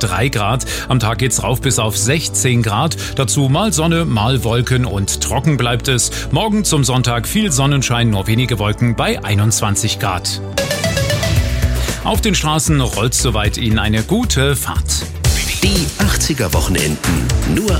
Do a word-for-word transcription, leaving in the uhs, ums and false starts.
drei Grad. Am Tag geht's rauf bis auf sechzehn Grad. Dazu mal Sonne, mal Wolken und trocken bleibt es. Morgen zum Sonntag viel Sonnenschein, nur wenige Wolken bei einundzwanzig Grad. Auf den Straßen rollt soweit Ihnen eine gute Fahrt. Die achtziger Wochenenden nur